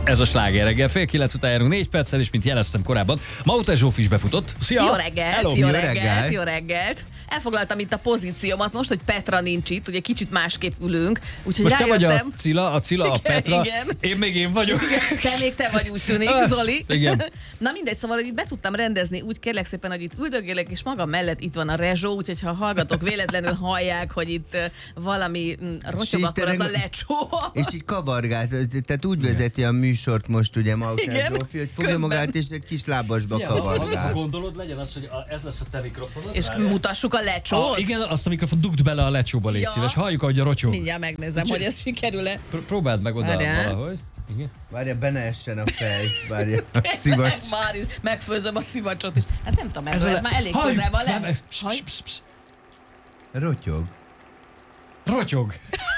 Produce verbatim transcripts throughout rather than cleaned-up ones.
Ez a Sláger reggel, fél kilenc után járunk négy perccel, és mint jeleztem korábban, Mautás Zsófi is befutott. Szia! Jó reggelt, Hello. jó, jó reggelt, reggelt, jó reggelt. Elfoglaltam itt a pozíciómat most, hogy Petra nincs itt, ugye kicsit másképp ülünk, úgyhogy most rájöttem. te vagy a Cilla, a Cilla, a Igen, Petra, igen. én még én vagyok. Igen, te még te vagy, úgy tűnik, Hát, Zoli. igen. Na mindegy, szóval hogy itt be tudtam rendezni, úgy kérlek szépen, hogy itt üldögélek, és magam mellett itt van a Rezsó, úgyhogy ha hallgatok, véletlenül hallják, hogy itt uh, valami mm, rotyog, akkor az a lecsó. És így kavargált, tehát úgy vezeti a műsort most ugye Mautás Igen, Zsófi, hogy fogja közben. magát és egy kis lábasba Ha kavargál. gondolod, legyen az, hogy a, ez lesz a te mikrofonod. És várjál. mutassuk a lecsót. A, igen, azt a mikrofon dugd bele a lecsóba, légy Ja. szíves. Halljuk, ahogy a rotyog. Mindjárt megnézem, hogy ez sikerül-e. Pr- próbáld meg oda Várjál. valahogy. Igen. Várja, be ne essen a fej, várja, a szivacs. Már is megfőzöm a szivacsot is. Hát nem tudom, ez, a ez le- már elég Haj, közel van. nem, Le... psz, Haj. psz, psz, Rotyog. rotyog.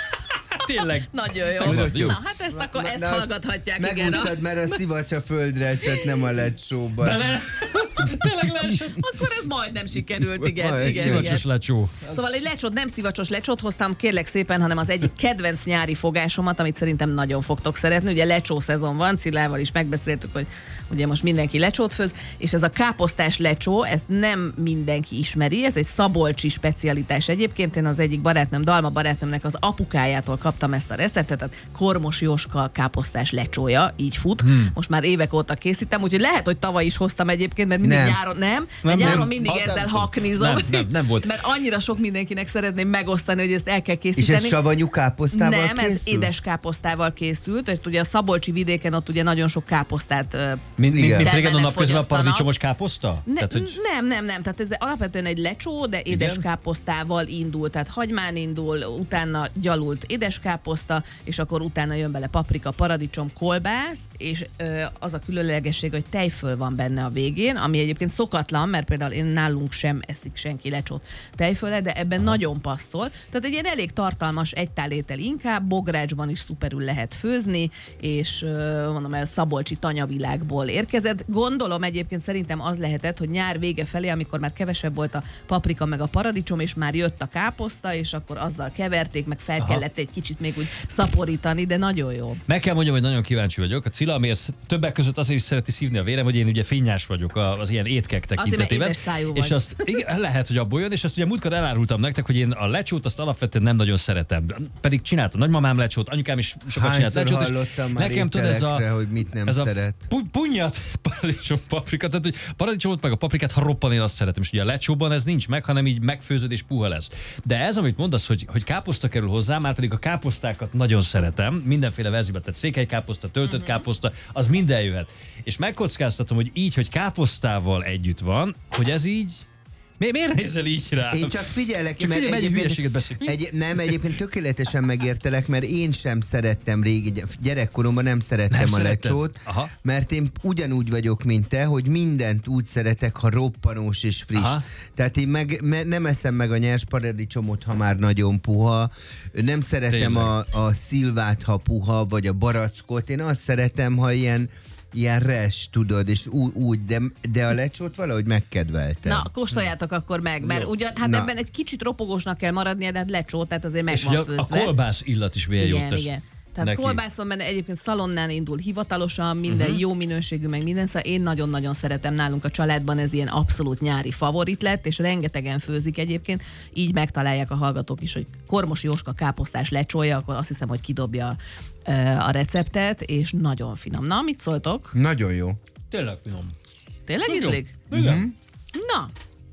Tényleg. Nagyon jó. Megvan, jó. Na, hát ezt akkor Na, ezt na, hallgathatják, igen. Megúsztad, mert a szivacs a földre esett, nem a lecsóba. Bele. Tényleg leesett. Akkor ez majdnem sikerült, igen, Majd igen, igen. Szivacsos lecsó. Szóval egy lecsót, nem szivacsos lecsót hoztam, kérlek szépen, hanem az egyik kedvenc nyári fogásomat, amit szerintem nagyon fogtok szeretni. Ugye lecsó szezon van, Cillával is megbeszéltük, hogy ugye most mindenki lecsót főz, és ez a káposztás lecsó, ezt nem mindenki ismeri, ez egy szabolcsi specialitás. Egyébként én az egyik barátnőm, Dalma barátnőmnek az apukájától kaptam ezt a receptet, tehát Kormos Jóska káposztás lecsója, így fut. Hmm. Most már évek óta készítem, úgyhogy lehet, hogy tavaly is hoztam egyébként, mert mindig Nem. nyáron nem, Nem, mert nyáron nem. mindig Ha, ezzel nem. haknizom. Nem, nem, nem volt. Mert annyira sok mindenkinek szeretném megosztani, hogy ezt el kell És készíteni. ez savanyú káposztával Nem, készül? ez édes káposztával készült, és ugye a szabolcsi vidéken ott ugye nagyon sok káposztát ö, Mint, mint, mint termelnek, régen a napközben a fogyasztanak. paradicsomos káposzta? Ne, Tehát, hogy... Nem, nem, nem. Tehát ez alapvetően egy lecsó, de édes Igen? káposztával indul. Tehát hagymán indul, utána gyalult édes káposzta, és akkor utána jön bele paprika, paradicsom, kolbász, és ö, az a különlegesség, hogy tejföl van benne a végén, ami egyébként szokatlan, mert például én nálunk sem eszik senki lecsót tejföle, de ebben Aha. nagyon passzol. Tehát egy ilyen elég tartalmas egytálétel inkább, bográcsban is szuperül lehet főzni, és ö, mondom el, szabolcsi tanyavilágból érkezett. Gondolom egyébként szerintem az lehetett, hogy nyár vége felé, amikor már kevesebb volt a paprika meg a paradicsom, és már jött a káposzta, és akkor azzal keverték, meg fel Aha. kellett egy kicsit még úgy szaporítani, de nagyon jó. Meg kell mondjam, hogy nagyon kíváncsi vagyok. A Cilla, amiért többek között azért is szereti szívni a vérem, hogy én ugye finnyás vagyok az ilyen étkek tekintetében. édes szájú És vagy. azt igen, lehet, hogy abból jön, és azt ugye múltkor elárultam nektek, hogy én a lecsót azt alapvetően nem nagyon szeretem. Pedig csinálta nagymamám lecsót, anyukám is sokat csinált Hányszor lecsót. és hallottam már nekem tudod, ez a, ételekre, hogy mit nem ez szeret. a pu- punyat paradicsom paprika, tehát hogy paradicsomot meg a paprikát, ha roppan, én azt szeretem. És ugye a lecsóban ez nincs meg, hanem így megfőzöd és puha lesz. De ez, amit mondasz, hogy, hogy káposzta kerül hozzá, már pedig a káposztákat nagyon szeretem, mindenféle verzióban, tehát székelykáposzta, töltött uh-huh. káposzta, az minden jöhet. És megkockáztatom, hogy így, hogy káposztával együtt van, hogy ez így. Mi, miért nézel így rá? Én csak figyelek, Csak mert figyelj, mennyi hülyeséget beszélünk. egy, nem, egyébként tökéletesen megértelek, mert én sem szerettem régi, gyerekkoromban nem szerettem Nem a szeretted? lecsót, Aha. mert én ugyanúgy vagyok, mint te, hogy mindent úgy szeretek, ha roppanós és friss. Aha. Tehát én meg, me, nem eszem meg a nyers paradicsomot, ha már nagyon puha, nem szeretem a, a szilvát, ha puha, vagy a barackot, én azt szeretem, ha ilyen ilyen res, tudod, és úgy, úgy de, de a lecsót valahogy megkedveltem. Na, kóstoljátok akkor meg, mert Jó. ugyan, hát Na. ebben egy kicsit ropogósnak kell maradnia, de hát lecsó, tehát azért meg És van ugye a, főzve. a kolbász illat is milyen jót Igen, tesz. igen. Tehát neki. kolbászon benne egyébként szalonnán indul hivatalosan, minden Mhm. jó minőségű, meg minden, szóval én nagyon-nagyon szeretem, nálunk a családban ez ilyen abszolút nyári favorit lett, és rengetegen főzik egyébként, így megtalálják a hallgatók is, hogy Kormos Jóska káposztás lecsója, akkor azt hiszem, hogy kidobja ö, a receptet, és nagyon finom. Na, mit szóltok? Nagyon jó. Tényleg finom. Tényleg Nagyon. ízlik? Igen. Na,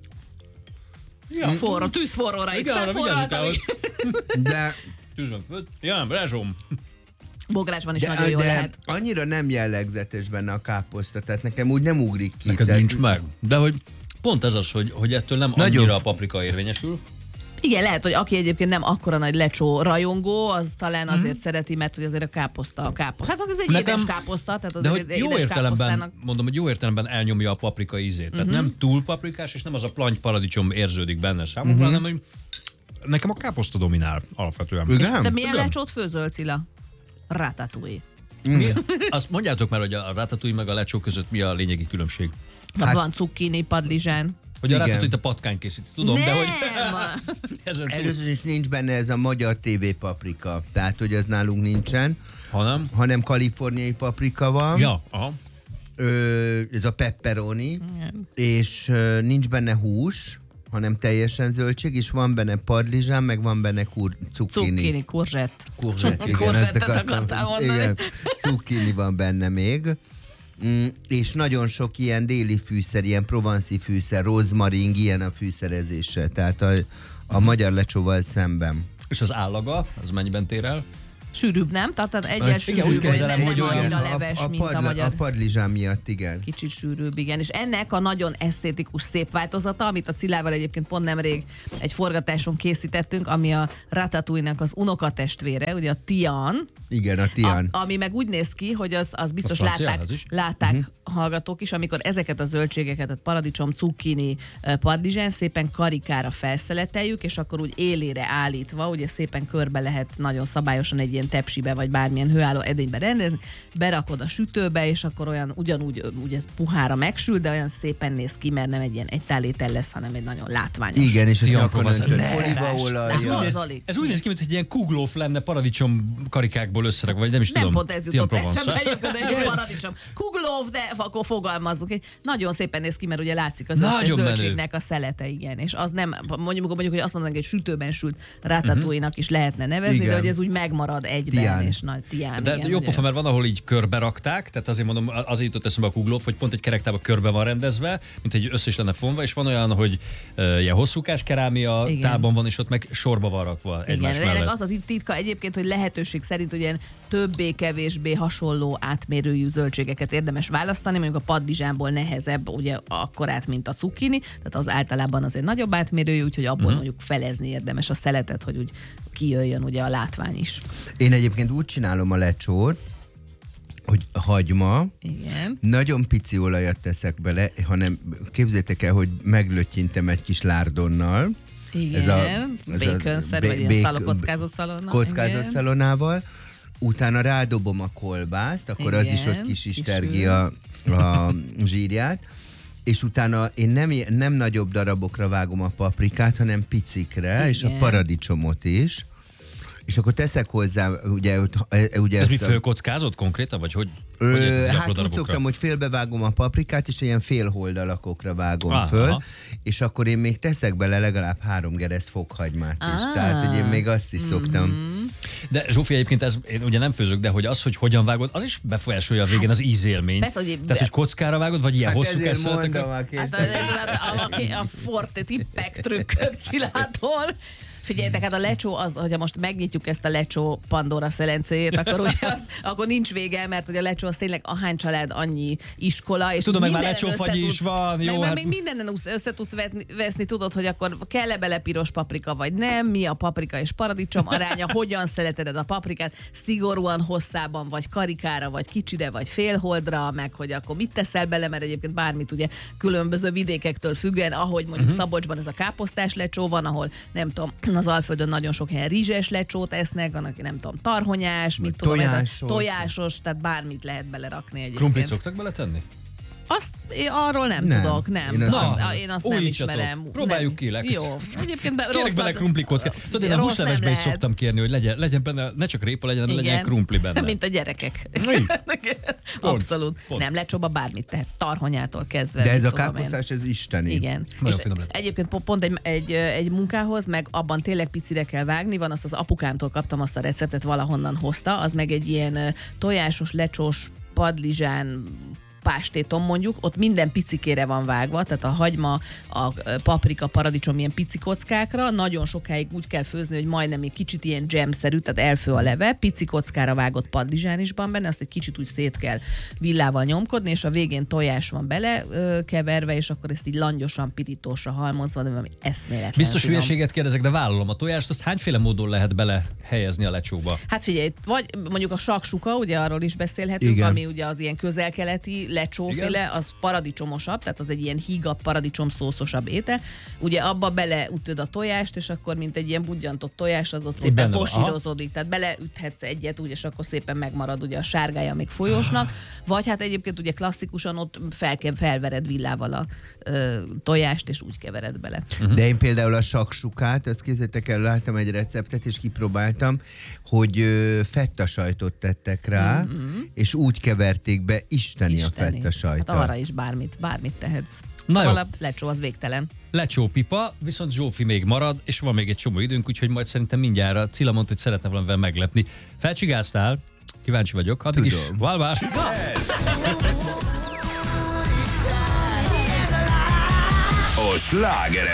Ja. forró, tűzforróra, itt Igen, arra felforraltam. vigyázzunk De, Tűzön föl. Ja, nem, rezsom. Bográcsban is de, nagyon jó de lehet. annyira nem jellegzetes benne a káposzta, tehát nekem úgy nem ugrik ki. Neked tehát- nincs meg. De hogy pont ez az, hogy, hogy ettől nem Nagyon. annyira a paprika érvényesül. Igen, lehet, hogy aki egyébként nem akkora nagy lecsó rajongó, az talán azért szereti, mert hogy azért a káposzta a káposzta. Hát ez egy Nekem- édes káposzta, tehát az De egy hogy jó édes értelemben, káposztának. mondom, hogy jó értelemben elnyomja a paprika ízét. Tehát Mhm. nem túl paprikás, és nem az a planty paradicsom érződik benne számomra, hanem hogy nekem a káposzta dominál alapvetően. Igen? Te milyen Igen. lecsót főzöl, Cilla? Ratatouille. Mi? Azt mondjátok már, hogy a ratatouille meg a lecsó között mi a lényegi különbség? Hát, van cukkini, padlizsán. Hogy a ratatouille a patkány készíti, tudom, nem. de hogy... Először is nincs benne ez a magyar tévé paprika, tehát hogy az nálunk nincsen. Hanem? Hanem kaliforniai paprika van. Ja, aha. Ö, ez a pepperoni, igen. És ö, nincs benne hús, hanem teljesen zöldség, és van benne padlizsán, meg van benne kur, cukkini. Cukkini, kurzsett. Kurzsett, igen. Kurzsettet akartál mondani. Igen, cukkini van benne még. Mm, és nagyon sok ilyen déli fűszer, ilyen provanszi fűszer, rozmaring, ilyen a fűszerezése. Tehát a, a uh-huh. magyar lecsóval szemben. És az állaga, az mennyiben tér el? Sűrűbb, nem? Tehát egyet sűrűbb, nem, nem annyira leves, a, a mint padla, a magyar. A padlizsán miatt, igen. Kicsit sűrűbb, igen. És ennek a nagyon esztétikus szép változata, amit a Cilával egyébként pont nemrég egy forgatáson készítettünk, ami a Ratatouille-nak az unokatestvére, ugye a Tian. Igen, a Tian. A, ami meg úgy néz ki, hogy az, az biztos francia, látták, az is? látták Uh-huh. hallgatók is, amikor ezeket a zöldségeket, tehát paradicsom, cukkini, padlizsán szépen karikára felszeleteljük, és akkor úgy élére állítva, ugye szépen körbe lehet nagyon szabályosan egy ilyen tepsibe, vagy bármilyen hőálló edénybe rendezni, berakod a sütőbe, és akkor olyan ugyanúgy, ugye ez puhára megsül, de olyan szépen néz ki, mert nem egy ilyen egytálétel lesz, hanem egy nagyon látványos. Igen, és ez Tian olívaolaj. Ez úgy néz ki, mintha egy ilyen kuglóf lenne paradicsom karikákból összerak, vagy nem is nem tudom. Nem pont ez jutott eszembe, egyébként egy paradicsom. Kuglóf, de akkor fogalmazzunk. Nagyon szépen néz ki, mert ugye látszik az összes zöldségnek a szelete, igen. És az nem, mondjuk, mondjuk hogy azt mondanánk, hogy sütőben sült ratatouille-nak is lehetne nevezni, igen. De hogy ez úgy megmarad egyben, Tian. És nagy Tian. De igen, jó pofa, mert van, ahol így körbe rakták, tehát azért mondom, azért jutott eszembe a kuglóf, hogy pont egy kerektába körbe van rendezve, mint egy össze is lenne fonva, és van olyan, hogy uh, ilyen hosszúkás kerámia igen. Tálban van, és ott meg sorba van rakva egymás igen, mellett. Az a titka egyébként, hogy lehetőség szerint ugye többé-kevésbé hasonló átmérőjű zöldségeket érdemes választani, mondjuk a padlizsánból nehezebb ugye akkorát, mint a cukkini, tehát az általában azért nagyobb átmérőjű, úgyhogy abból uh-huh. mondjuk felezni érdemes a szeletet, hogy úgy kijöjjön ugye a látvány is. Én egyébként úgy csinálom a lecsót, hogy hagyma, igen. Nagyon pici olajat teszek bele, hanem képzeljétek el, hogy meglöttyintem egy kis lárdonnal. Igen, ez a, ez baconszer, vagy ilyen szalon, kockázott szalonna. Kockázott szalonnával. Utána rádobom a kolbászt, akkor igen, az is ott kis istergi a, a zsírját, és utána én nem, nem nagyobb darabokra vágom a paprikát, hanem picikre, igen. És a paradicsomot is. És akkor teszek hozzá, ugye... ugye ez mi a... fölkockázott konkrétan, vagy hogy? Ö, hogy hát úgy szoktam, hogy félbevágom a paprikát, és ilyen fél holdalakokra vágom ah, föl, aha. És akkor én még teszek bele legalább három gereszt fokhagymát ah. is. Tehát, hogy én még azt is szoktam. Mm-hmm. De Zsófi, egyébként ez, én ugye nem főzök, de hogy az, hogy hogyan vágod, az is befolyásolja a végén az ízélményt. Persze, hogy Tehát, be... hogy kockára vágod, vagy ilyen hát hosszú kezdetek. Hát a, a, a forte tippek, trükkök Cilától. Figyeljetek, hát a lecsó az, hogyha most megnyitjuk ezt a lecsó Pandora szelencéjét, akkor, ugye az, akkor nincs vége, mert ugye a lecsó az tényleg ahány család, annyi iskola, és tudom, meg már lecsófagyi is van, jó. Meg hát... még mindenen össze tudsz vetni, veszni, tudod, hogy akkor kell-e bele piros paprika, vagy nem, mi a paprika és paradicsom aránya, hogyan szereted a paprikát, szigorúan hosszában, vagy karikára, vagy kicsire, vagy félholdra, meg hogy akkor mit teszel bele, mert egyébként bármit ugye különböző vidékektől függően, ahogy mondjuk uh-huh. Szabolcsban ez a káposztás lecsó van, ahol nem tudom, az Alföldön nagyon sok helyen rizses lecsót esznek, van, aki nem tudom, tarhonyás, mit tudom, tojásos, tojásos, tehát bármit lehet belerakni egyébként. Krumplit szoktak beletenni? Azt én arról nem, nem tudok, nem. Én azt, azt, azt, én azt nem ismerem. Próbáljuk ki, leg. Jó. Egyébként de kérlek bele krumplikóckat. Tudod, én a húslevesben is szoktam kérni, hogy legyen, legyen benne, ne csak répa legyen, hanem legyen krumpli benne. Mint a gyerekek. Abszolút. Pont. Nem, lecsóba bármit tehetsz, tarhonyától kezdve. De ez a káposztás, ez isteni. Igen. És egyébként pont egy, egy, egy munkához, meg abban tényleg picire kell vágni, van, azt az apukámtól kaptam azt a receptet, valahonnan hozta, az meg egy ilyen tojásos, lecsós, padlizsán, pástétom mondjuk, ott minden picikére van vágva, tehát a hagyma, a paprika, paradicsom ilyen pici kockákra, nagyon sokáig úgy kell főzni, hogy majdnem egy kicsit ilyen dzsemszerű, tehát elfő a leve, pici kockára vágott padlizsán is van benne, azt egy kicsit úgy szét kell villával nyomkodni, és a végén tojás van bele ö, keverve, és akkor ezt így langyosan, pirítósra halmozva, de valami eszméletlen. Biztos hülyeséget kérdezek, de vállalom a tojást, azt hányféle módon lehet bele helyezni a lecsóba? Hát figyelj, vagy mondjuk a saksuka, ugye arról is beszélhetünk, igen. Ami ugye az ilyen közel-keleti lecsóféle, az paradicsomosabb, tehát az egy ilyen hígabb, paradicsom szószosabb étel. Ugye abba beleütöd a tojást, és akkor mint egy ilyen budjantott tojás, az ott szépen benne van, posírozódik, tehát beleüthetsz egyet, úgy, és akkor szépen megmarad ugye a sárgája még folyósnak. Vagy hát egyébként ugye klasszikusan ott fel, felvered villával a ö, tojást, és úgy kevered bele. Uh-huh. De én például a saksukát, azt kézzétek el, láttam egy receptet, és kipróbáltam, hogy ö, fettasajtot tettek rá, uh-huh. és úgy keverték be, isteni, isteni. a fettasajta. Hát arra is bármit, bármit tehetsz. Na szóval jó. a lecsó az végtelen. Lecsó pipa, viszont Zsófi még marad, és van még egy csomó időnk, úgyhogy majd szerintem mindjárt Cilla mondta, hogy szeretne valamivel meglepni. Felcsigáztál? Kíváncsi vagyok. Addig is. Válvás! A Sláger